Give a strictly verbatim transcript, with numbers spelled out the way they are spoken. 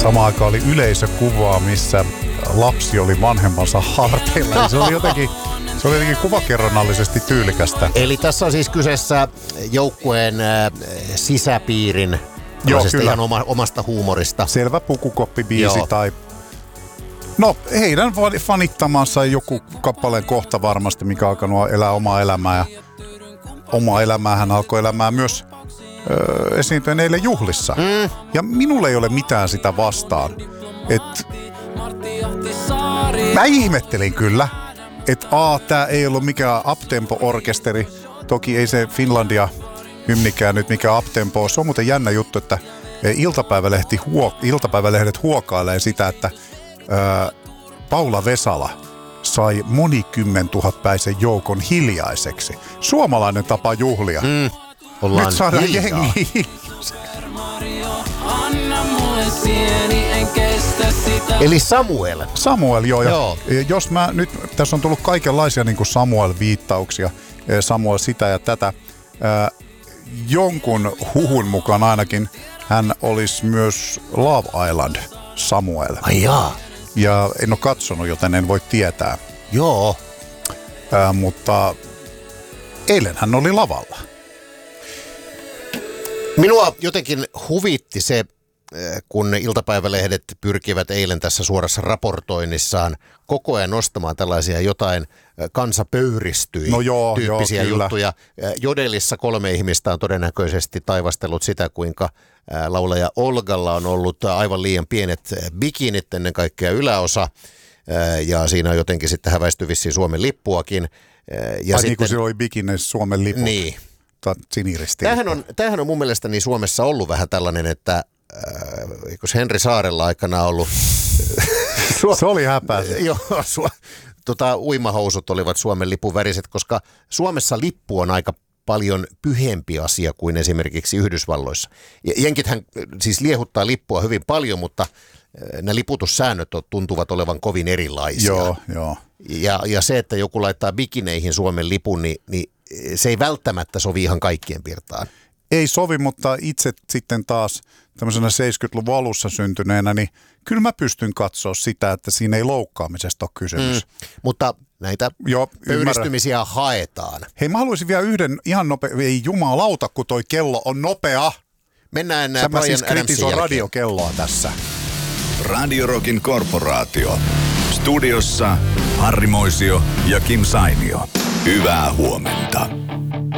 Samaan aikaan oli yleisökuvaa, missä lapsi oli vanhemmansa harteilla. Se oli jotenkin, se oli jotenkin kuvakerronnallisesti tyylikästä. Eli tässä on siis kyseessä joukkueen äh, sisäpiirin Joo, ihan oma, omasta huumorista. Selvä pukukoppibiisi Joo. tai... No, heidän fanittamansa joku kappaleen kohta varmasti, mikä alkanut elää omaa elämää. Ja omaa elämää hän alkoi elämään myös öö, esiintyen eilen juhlissa. Mm. Ja minulle ei ole mitään sitä vastaan. Et... Mä ihmettelin kyllä, että a, tää ei ollut mikään uptempo-orkesteri. Toki ei se Finlandia hymnikään nyt mikään uptempo. Se on muuten jännä juttu, että iltapäivälehti huo, iltapäivälehdet huokailee sitä, että Öö, Paula Vesala sai monikymmentuhatpäisen joukon hiljaiseksi. Suomalainen tapa juhlia. Mm, ollaan Nyt saadaan hiljaa. jengi. Eli Samuel. Samuel, joo. joo. Ja jos mä nyt, tässä on tullut kaikenlaisia niin kuin Samuel-viittauksia. Samuel sitä ja tätä. Öö, jonkun huhun mukaan ainakin hän olisi myös Love Island Samuel. Ai jaa. Ja en ole katsonut, joten en voi tietää. Joo. Ää, mutta eilen hän oli lavalla. Minua jotenkin huvitti se, kun iltapäivälehdet pyrkivät eilen tässä suorassa raportoinnissaan koko ajan nostamaan tällaisia jotain kansa pöyristyi no joo, tyyppisiä joo, juttuja. Jodelissa kolme ihmistä on todennäköisesti taivastellut sitä, kuinka laulaja Olgalla on ollut aivan liian pienet bikinit, ennen kaikkea yläosa, ja siinä on jotenkin sitten häväisty vissiin Suomen lippuakin. Ja Ai sitten, niin kuin siellä oli bikineissä Suomen lippu. Niin. Siniristiin. Tämähän on, tämähän on mun mielestäni Suomessa ollut vähän tällainen, että äh, eikö Henri Saarella aikana ollut... Se oli häpäisy. Joo, su, tota, uimahousut olivat Suomen lipun väriset, koska Suomessa lippu on aika paljon pyhempi asia kuin esimerkiksi Yhdysvalloissa. Jenkithän siis liehuttaa lippua hyvin paljon, mutta nämä liputussäännöt tuntuvat olevan kovin erilaisia. Joo, joo. Ja, ja se, että joku laittaa bikineihin Suomen lipun, niin, niin se ei välttämättä sovi ihan kaikkien pirtaan. Ei sovi, mutta itse sitten taas tämmöisenä seitsemänkymmentäluvun alussa syntyneenä, niin kyllä mä pystyn katsoa sitä, että siinä ei loukkaamisesta ole kysymys. Mm, mutta näitä Joo, pöyristymisiä ymmärrän. haetaan. Hei, mä haluaisin vielä yhden ihan nopea, ei jumalauta, kun toi kello on nopea. Mennään Sä mä siis Brian Adamsin kritisoin jälkeen. radiokelloa tässä. Radio Rockin korporaatio. Studiossa Harri Moisio ja Kim Sainio. Hyvää huomenta.